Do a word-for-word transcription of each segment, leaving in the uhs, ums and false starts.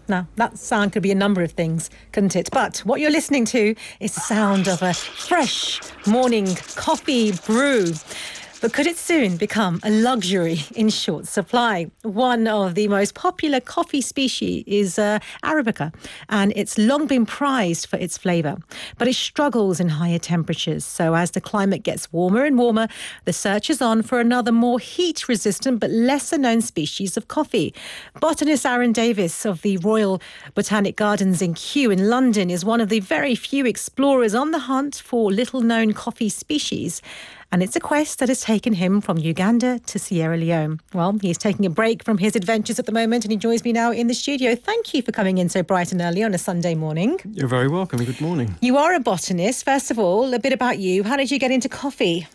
Now, that sound could be a number of things, couldn't it? But what you're listening to is the sound of a fresh morning coffee brew. But could it soon become a luxury in short supply? One of the most popular coffee species is uh, Arabica, and it's long been prized for its flavour. But it struggles in higher temperatures. So as the climate gets warmer and warmer, the search is on for another more heat-resistant but lesser-known species of coffee. Botanist Aaron Davis of the Royal Botanic Gardens in Kew in London is one of the very few explorers on the hunt for little-known coffee species. And it's a quest that has taken him from Uganda to Sierra Leone. Well, he's taking a break from his adventures at the moment and he joins me now in the studio. Thank you for coming in so bright and early on a Sunday morning. You're very welcome. Good morning. You are a botanist. First of all, a bit about you. How did you get into coffee?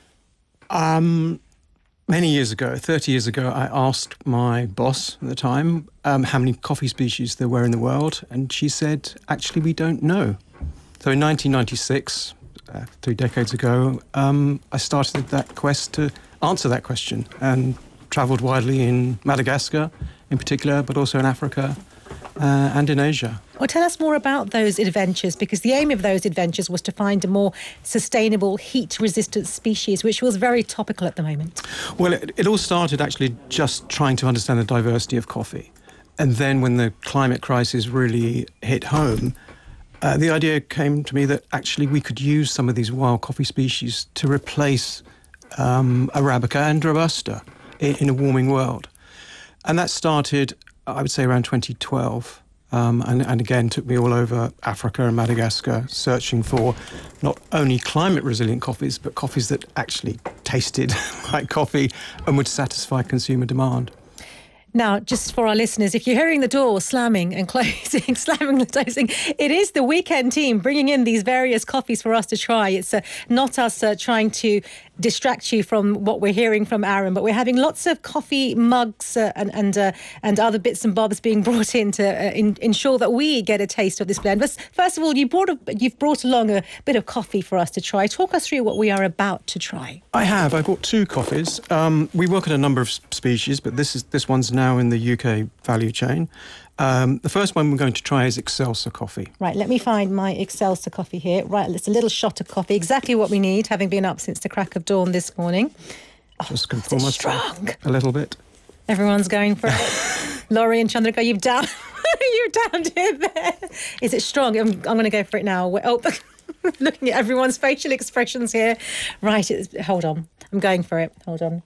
Um, many years ago, thirty years ago, I asked my boss at the time um, how many coffee species there were in the world. And she said, actually, we don't know. So in nineteen ninety-six... Uh, three decades ago, um, I started that quest to answer that question and travelled widely in Madagascar in particular, but also in Africa uh, and in Asia. Well, tell us more about those adventures, because the aim of those adventures was to find a more sustainable heat-resistant species, which was very topical at the moment. Well, it, it all started actually just trying to understand the diversity of coffee. And then when the climate crisis really hit home, Uh, the idea came to me that actually we could use some of these wild coffee species to replace um, Arabica and Robusta in, in a warming world. And that started, I would say, around twenty twelve. Um, and, and again, took me all over Africa and Madagascar, searching for not only climate-resilient coffees, but coffees that actually tasted like coffee and would satisfy consumer demand. Now, just for our listeners, if you're hearing the door slamming and closing, slamming and closing, it is the weekend team bringing in these various coffees for us to try. It's uh, not us uh, trying to distract you from what we're hearing from Aaron, but we're having lots of coffee mugs uh, and and uh, and other bits and bobs being brought in to uh, in, ensure that we get a taste of this blend. But first of all, you brought a, you've brought along a bit of coffee for us to try. Talk us through what we are about to try. I have. I brought two coffees. Um, we work on a number of species, but this is this one's now in the U K value chain. Um, the first one we're going to try is Excelsa coffee. Right, let me find my Excelsa coffee here. Right, it's a little shot of coffee, exactly what we need, having been up since the crack of dawn this morning. Oh, Just conform it's strong. A little bit. Everyone's going for it. Laurie and Chandrika, you've down, you've downed it there. Is it strong? I'm, I'm going to go for it now. Oh, looking at everyone's facial expressions here. Right, it's, hold on. I'm going for it. Hold on.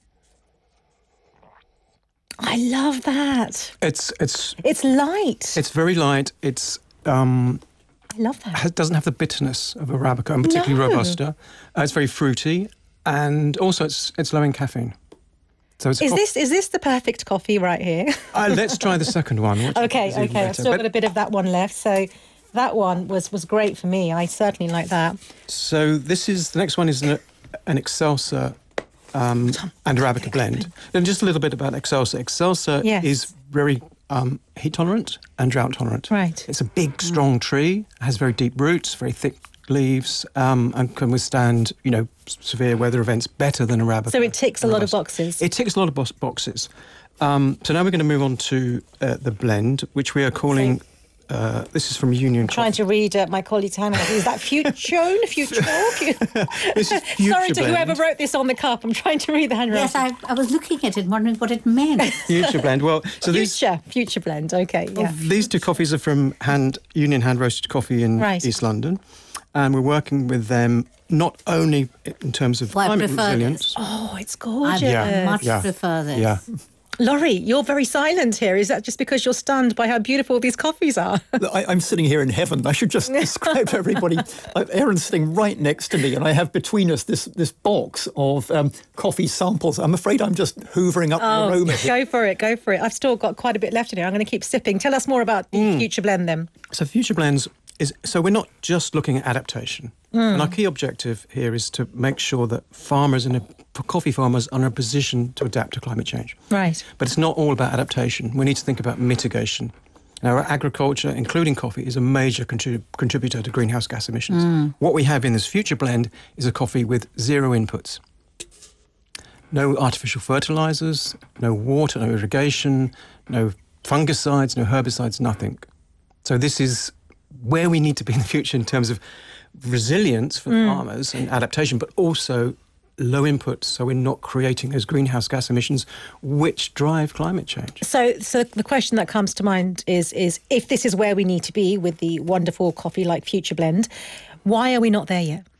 I love that. It's it's it's light. It's very light. It's um, I love that. It doesn't have the bitterness of Arabica, and particularly No. Robusta. Uh, it's very fruity, and also it's it's low in caffeine. So it's Is co- this is this the perfect coffee right here? uh, let's try the second one. which Okay, is even okay. I've better. still But- got a bit of that one left. So that one was was great for me. I certainly like that. So this is the next one is an, an Excelsa um, and Arabica blend. And just a little bit about Excelsa. Excelsa Yes. is very um, heat tolerant and drought tolerant. Right. It's a big, strong tree. Has very deep roots, very thick leaves, um, and can withstand, you know, s- severe weather events better than Arabica. So it ticks a and lot of Robusta. boxes. It ticks a lot of bo- boxes. Um, so now we're going to move on to uh, the blend, which we are calling. Uh, this is from Union Trying Coffee. to read uh, my colleague's handwriting. Is that Future? Future? This is Future Sorry to Blend. whoever wrote this on the cup. I'm trying to read the handwriting. Yes, I, I was looking at it, wondering what it meant. Future Blend. Well, so these Future, Future Blend. Okay, yeah. these two coffees are from Hand Union Hand Roasted Coffee in Right. East London, and we're working with them not only in terms of Well, I climate prefer resilience. this. Oh, it's I gorgeous. Yeah. much Yeah. prefer this. Yeah, Laurie, you're very silent here. Is that just because you're stunned by how beautiful these coffees are? I, I'm sitting here in heaven. I should just describe to everybody. Uh, Erin's sitting right next to me, and I have between us this this box of um, coffee samples. I'm afraid I'm just hoovering up the aroma here. Go for it, go for it. I've still got quite a bit left in here. I'm going to keep sipping. Tell us more about the Mm. Future Blend then. so Future Blends is so we're not just looking at adaptation, and our key objective here is to make sure that farmers and coffee farmers are in a position to adapt to climate change. Right. But it's not all about adaptation. We need to think about mitigation. Now, our agriculture, including coffee, is a major contrib- contributor to greenhouse gas emissions. What we have in this Future Blend is a coffee with zero inputs. No artificial fertilizers, no water, no irrigation, no fungicides, no herbicides, nothing. So this is where we need to be in the future in terms of resilience for mm. farmers and adaptation, but also low input, so we're not creating those greenhouse gas emissions which drive climate change. So so the question that comes to mind is, is if this is where we need to be with the wonderful coffee like Future Blend, why are we not there yet?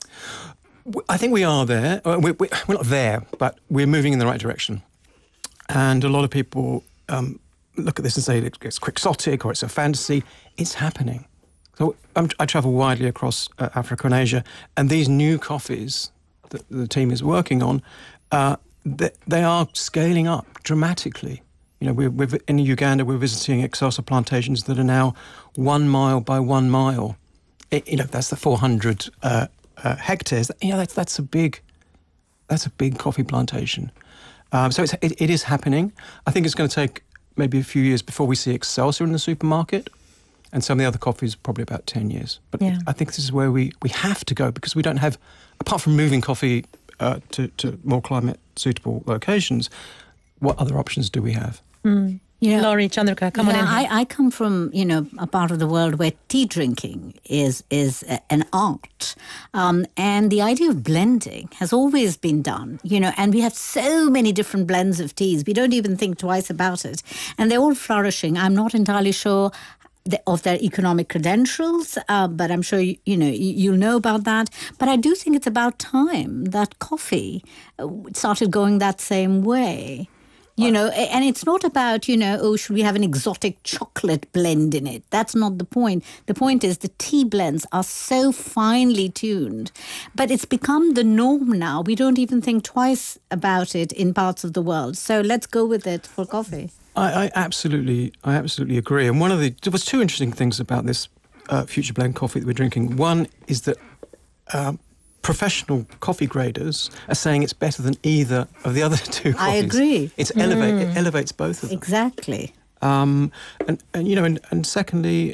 I think we are there. We're, we're not there, but we're moving in the right direction. And a lot of people um, look at this and say it's quixotic or it's a fantasy. It's happening. So I'm, I travel widely across uh, Africa and Asia, and these new coffees that the team is working on, uh, they, they are scaling up dramatically. You know, we're, we're in Uganda, we're visiting Excelsa plantations that are now one mile by one mile. It, you know, that's the four hundred uh, uh, hectares. You know, that's that's a big, that's a big coffee plantation. Um, so it's, it, it is happening. I think it's going to take maybe a few years before we see Excelsa in the supermarket, and some of the other coffees probably about ten years. But yeah. I think this is where we, we have to go, because we don't have, apart from moving coffee uh, to, to more climate-suitable locations, what other options do we have? Mm. You know, Laurie Chandrika, come yeah, on in. I, I come from, you know, a part of the world where tea drinking is is an art. Um, and the idea of blending has always been done, you know, and we have so many different blends of teas. We don't even think twice about it. And they're all flourishing. I'm not entirely sure of their economic credentials, uh, but I'm sure, you, you know, you, you'll know about that. But I do think it's about time that coffee started going that same way. You know, and it's not about, you know, oh, should we have an exotic chocolate blend in it? That's not the point. The point is the tea blends are so finely tuned, but it's become the norm now. We don't even think twice about it in parts of the world. So let's go with it for coffee. I, I absolutely, I absolutely agree. And one of the, there was two interesting things about this uh, Future Blend coffee that we're drinking. One is that um, professional coffee graders are saying it's better than either of the other two coffees. I agree. It's elevate, mm. It elevates both of them. Exactly. Um, and, and, you know, and, and secondly,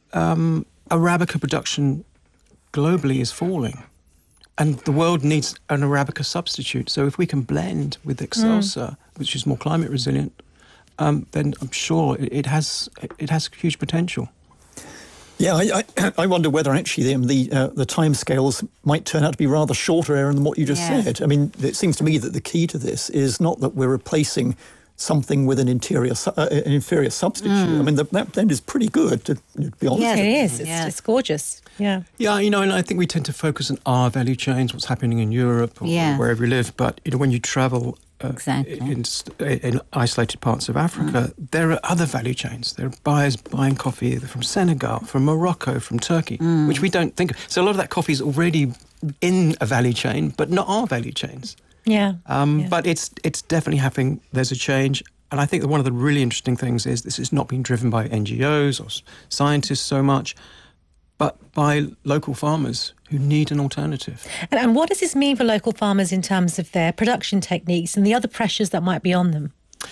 um, Arabica production globally is falling. And the world needs an Arabica substitute. So if we can blend with Excelsa, mm. which is more climate resilient, um, then I'm sure it, it has it has huge potential. Yeah, I, I, I wonder whether actually the the, uh, the timescales might turn out to be rather shorter, Aaron, than what you just yeah. said. I mean, it seems to me that the key to this is not that we're replacing something with an interior, uh, an inferior substitute. Mm. I mean, the, that blend is pretty good, to, to be honest. Yes, it is. It's, yeah. it's gorgeous. Yeah. Yeah, you know, and I think we tend to focus on our value chains, what's happening in Europe or, yeah. or wherever you live. But you know, when you travel uh, exactly. in, in isolated parts of Africa, mm. there are other value chains. There are buyers buying coffee from Senegal, from Morocco, from Turkey, mm. which we don't think of. So a lot of that coffee is already in a value chain, but not our value chains. Yeah. Um, yeah. But it's it's definitely happening. There's a change. And I think that one of the really interesting things is this is not being driven by N G Os or scientists so much, but by local farmers who need an alternative. And, and what does this mean for local farmers in terms of their production techniques and the other pressures that might be on them?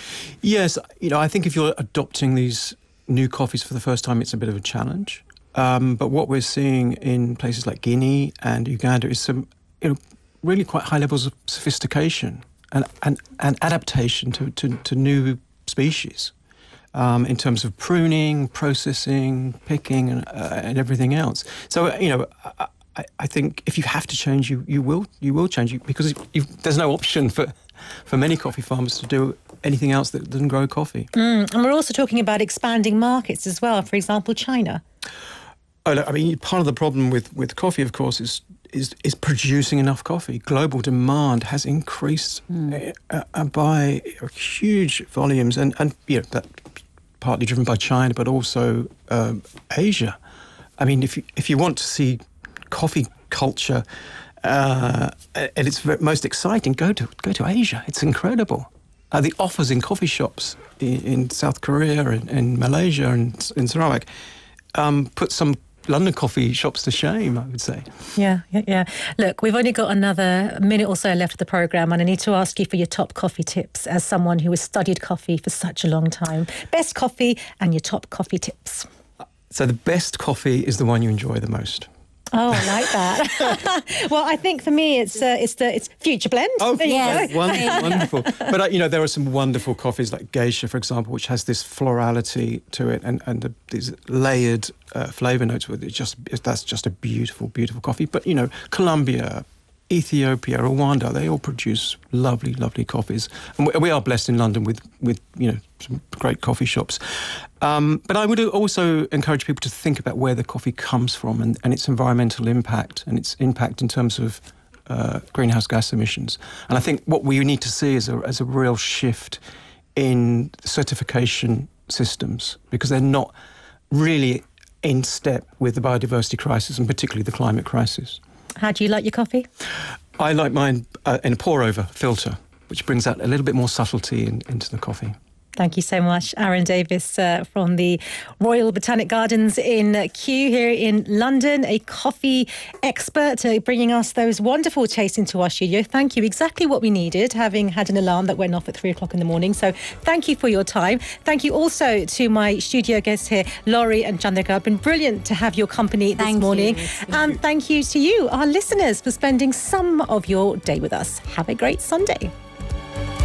Yes, you know, I think if you're adopting these new coffees for the first time, it's a bit of a challenge. Um, but what we're seeing in places like Guinea and Uganda is some, you know, really quite high levels of sophistication and and, and adaptation to, to, to new species. Um, in terms of pruning, processing, picking, and, uh, and everything else. So, you know, I, I think if you have to change, you you will you will change because you've, there's no option for for many coffee farmers to do anything else that doesn't grow coffee. Mm, and we're also talking about expanding markets as well. For example, China. Oh, look, I mean, part of the problem with, with coffee, of course, is is is producing enough coffee. Global demand has increased mm. uh, uh, by huge volumes, and and you know that. Partly driven by China, but also um, Asia. I mean, if you if you want to see coffee culture uh, at its most exciting, go to go to Asia. It's incredible. Uh, the offers in coffee shops in, in South Korea and in Malaysia and in Sarawak um, put some London coffee shops to shame, I would say. Yeah, yeah, yeah. Look, we've only got another minute or so left of the programme, and I need to ask you for your top coffee tips as someone who has studied coffee for such a long time. Best coffee and your top coffee tips. So the best coffee is the one you enjoy the most. Oh, I like that. Well, I think for me, it's uh, it's the it's Future Blend. Oh, There you yes. go. wonderful, wonderful. But, uh, you know, there are some wonderful coffees like Geisha, for example, which has this florality to it and, and the, these layered uh, flavour notes with it. Just That's just a beautiful, beautiful coffee. But, you know, Colombia, Ethiopia, Rwanda, they all produce lovely, lovely coffees. And we, we are blessed in London with, with, you know, some great coffee shops. Um, but I would also encourage people to think about where the coffee comes from and, and its environmental impact and its impact in terms of uh, greenhouse gas emissions. And I think what we need to see is a, is a real shift in certification systems, because they're not really in step with the biodiversity crisis and particularly the climate crisis. How do you like your coffee? I like mine uh, in a pour-over filter, which brings out a little bit more subtlety in, into the coffee. Thank you so much, Aaron Davis uh, from the Royal Botanic Gardens in Kew here in London, a coffee expert uh, bringing us those wonderful tastes into our studio. Thank you. Exactly what we needed, having had an alarm that went off at three o'clock in the morning. So thank you for your time. Thank you also to my studio guests here, Laurie and Chandrika. It's been brilliant to have your company this Thank morning. you. And thank you to you, our listeners, for spending some of your day with us. Have a great Sunday.